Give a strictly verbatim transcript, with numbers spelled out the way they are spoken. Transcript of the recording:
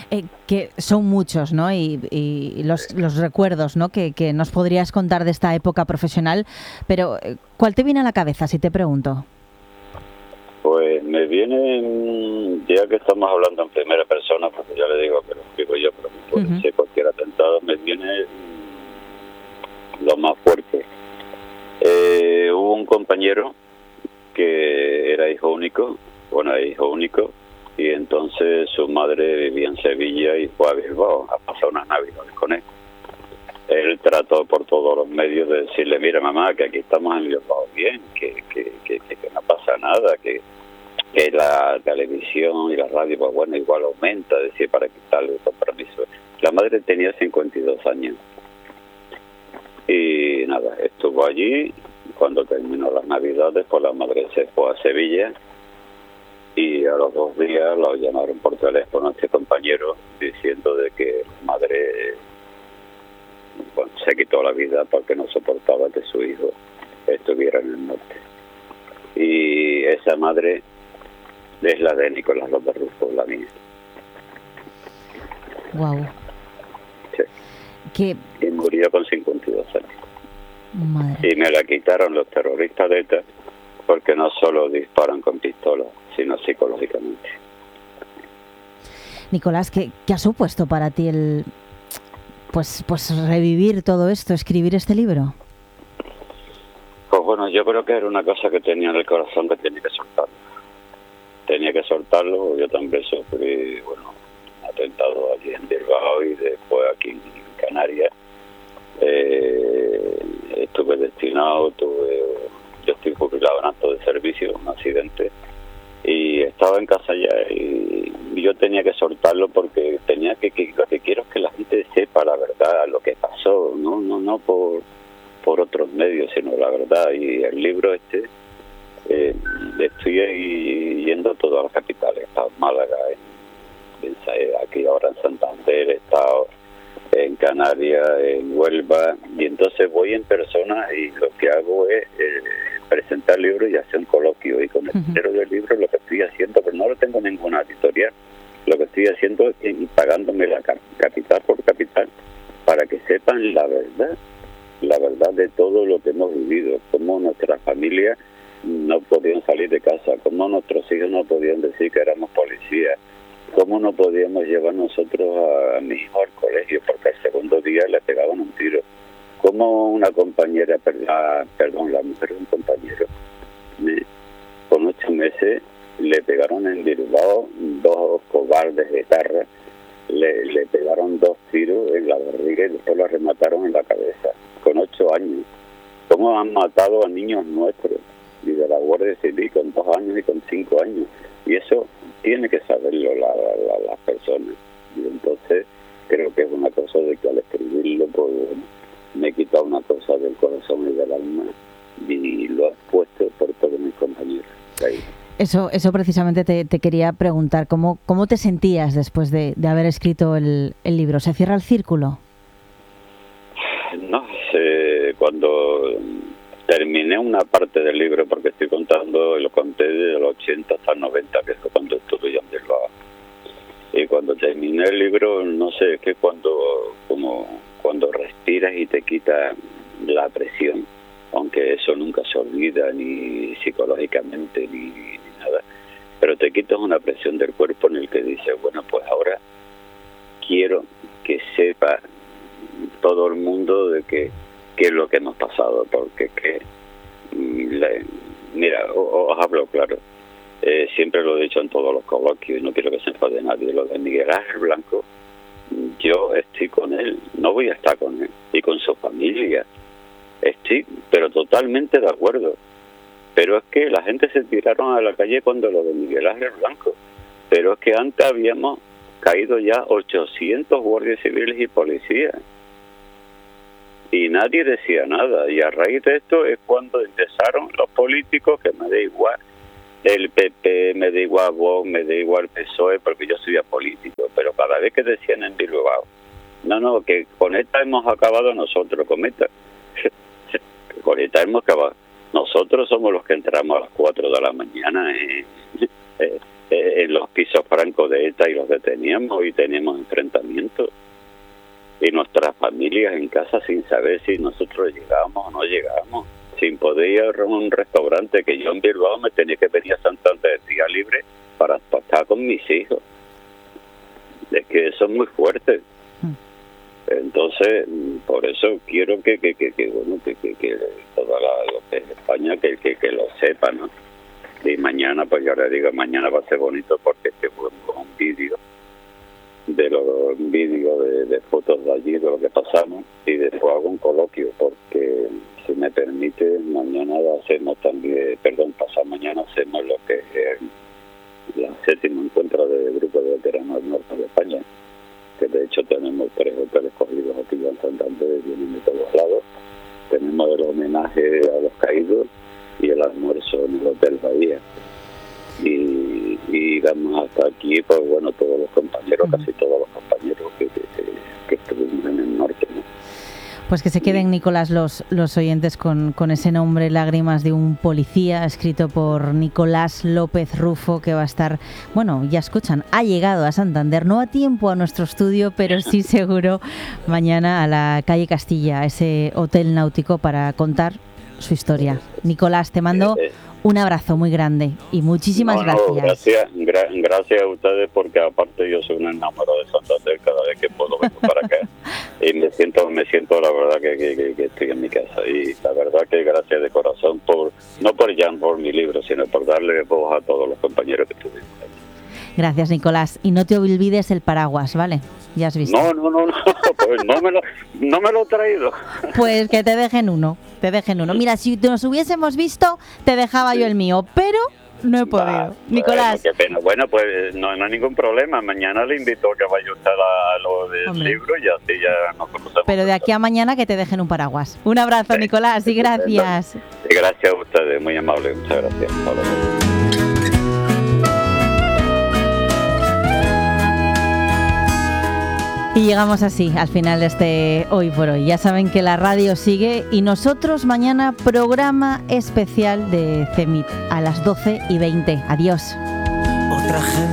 Eh, que son muchos, ¿no? Y, y los, los recuerdos, ¿no? Que, que nos podrías contar de esta época profesional, pero ¿cuál te viene a la cabeza, si te pregunto? Pues me viene, ya que estamos hablando en primera persona, porque ya le digo que lo explico yo, pero puede uh-huh. ser cualquier atentado, me viene lo más fuerte. Eh, hubo un compañero que era hijo único, bueno, hijo único, y entonces su madre vivía en Sevilla y fue a Bilbao a pasar unas navidades con él. Él trató por todos los medios de decirle, mira mamá, que aquí estamos en Bilbao bien, que, que, que, que no pasa nada, que, que la televisión y la radio, pues bueno, igual aumenta, decir, para quitarle el compromiso. La madre tenía cincuenta y dos años. Y nada, estuvo allí. Cuando terminó las navidades, pues la madre se fue a Sevilla y a los dos días lo llamaron por teléfono a este compañero diciendo de que la madre, bueno, se quitó la vida porque no soportaba que su hijo estuviera en el norte. Y esa madre es la de Nicolás López Rufo, la mía. Wow. Sí. ¿Qué? Y murió con cincuenta y dos años. Madre. Y me la quitaron los terroristas de ETA porque no solo disparan con pistolas, sino psicológicamente. Nicolás, ¿qué, qué ha supuesto para ti el pues pues revivir todo esto, escribir este libro? Pues bueno, yo creo que era una cosa que tenía en el corazón que tenía que soltarlo. Tenía que soltarlo, yo también sufrí, bueno, atentado allí en Bilbao y después aquí en Canarias. Eh, estuve destinado, tuve, yo estoy jubilado en acto de servicio, un accidente, y estaba en casa ya y yo tenía que soltarlo porque tenía que, que lo que quiero es que la gente sepa la verdad, lo que pasó, no no no por por otros medios, sino la verdad. Y el libro este, eh, estoy ahí yendo a todas las capitales, he estado en Málaga, en, en, aquí ahora en Santander, he estado en Canarias, en Huelva, y entonces voy en persona y lo que hago es eh, presentar libros y hacer un coloquio, y con el dinero del libro lo que estoy haciendo, pero no lo tengo ninguna editorial, lo que estoy haciendo es ir pagándome la capital por capital para que sepan la verdad, la verdad de todo lo que hemos vivido, cómo nuestras familias no podían salir de casa, cómo nuestros hijos no podían decir que éramos policías, cómo no podíamos llevar nosotros a, a mi hijo al colegio porque el segundo día le pegaban un tiro, cómo una compañera, la, perdón, la mujer de un compañero, eh, con ocho meses le pegaron en Bilbao dos cobardes de tarra, le, le pegaron dos tiros en la barriga y después lo remataron en la cabeza, con ocho años. Cómo han matado a niños nuestros y de la Guardia Civil con dos años y con cinco años, y eso tiene que saberlo la, la, las personas. Y entonces creo que es una cosa de que al escribirlo pues, me he quitado una cosa del corazón y del alma y lo he puesto por todos mis compañeros ahí. Eso, eso precisamente te, te quería preguntar, ¿cómo, cómo te sentías después de, de haber escrito el, el libro? ¿Se cierra el círculo? No, eh, cuando terminé una parte del libro, porque estoy contando, lo conté desde los ochenta hasta el noventa, que es cuando estuve ya en Bilbao. Y cuando terminé el libro, no sé, es que cuando, como, cuando respiras y te quita la presión, aunque eso nunca se olvida, ni psicológicamente, ni, ni nada, pero te quitas una presión del cuerpo en el que dices, bueno, pues ahora quiero que sepa todo el mundo de que qué es lo que hemos pasado, porque que le, mira, os hablo claro, eh, siempre lo he dicho en todos los coloquios y no quiero que se enfade nadie, lo de Miguel Ángel Blanco, yo estoy con él, no voy a estar con él y con su familia, estoy pero totalmente de acuerdo, pero es que la gente se tiraron a la calle cuando lo de Miguel Ángel Blanco, pero es que antes habíamos caído ya ochocientos guardias civiles y policías y nadie decía nada, y a raíz de esto es cuando empezaron los políticos, que me da igual el P P, me da igual Vox, me da igual P S O E, porque yo soy apolítico, pero cada vez que decían en Bilbao, no, no, que con esta hemos acabado nosotros, con esta, con esta hemos acabado, nosotros somos los que entramos a las cuatro de la mañana en, en los pisos francos de ETA y los deteníamos y teníamos enfrentamientos. Y nuestras familias en casa sin saber si nosotros llegábamos o no llegábamos, sin poder ir a un restaurante, que yo en Bilbao me tenía que venir a Santander día libre para, para estar con mis hijos. Es que eso es muy fuerte. Entonces, por eso quiero que que que, que bueno que, que, que toda la, lo que es España que, que que lo sepa, ¿no? Y mañana, pues yo le digo, mañana va a ser bonito porque este fue un vídeo de los vídeos de, de fotos de allí, de lo que pasamos, y después hago un coloquio, porque si me permite, mañana hacemos también, perdón, pasado mañana hacemos lo que es la séptima encuentro del grupo de veteranos del norte de España, que de hecho tenemos tres hoteles cogidos aquí en Santander, vienen de todos lados. Tenemos el homenaje a los caídos y el almuerzo en el Hotel Bahía. Y, y vamos hasta aquí, pues bueno, todos los compañeros, uh-huh. casi todos los compañeros que, que, que estuvimos en el norte, ¿no? Pues que se queden, Nicolás, los, los oyentes con, con ese nombre, Lágrimas de un policía, escrito por Nicolás López Rufo, que va a estar, bueno, ya escuchan, ha llegado a Santander, no a tiempo a nuestro estudio, pero sí seguro mañana a la calle Castilla, a ese hotel náutico, para contar su historia. Nicolás, te mando un abrazo muy grande y muchísimas no, no, gracias. Gracias, gra- gracias a ustedes, porque aparte yo soy un enamorado de Santander, cada vez que puedo vengo para acá y me siento, me siento la verdad que, que, que, que estoy en mi casa, y la verdad que gracias de corazón por, no por ya por mi libro, sino por darle voz a todos los compañeros que tuvimos ahí. Gracias, Nicolás, y no te olvides el paraguas, ¿vale? Ya has visto. No, no, no, no, pues no me lo, no me lo he traído. Pues que te dejen uno, te dejen uno. Mira, si nos hubiésemos visto, te dejaba sí. yo el mío, pero no he podido. Ah, Nicolás. Bueno, qué pena. Bueno, pues no, no hay ningún problema. Mañana le invito a que vaya usted a lo del Hombre. libro y así ya nos conocemos. Pero de aquí a mañana que te dejen un paraguas. Un abrazo, sí. Nicolás, y gracias. Y gracias a ustedes, muy amable. Muchas gracias. Hola. Y llegamos así al final de este Hoy por Hoy. Ya saben que la radio sigue y nosotros mañana programa especial de CEMIT a las doce y veinte. Adiós. Otra gente.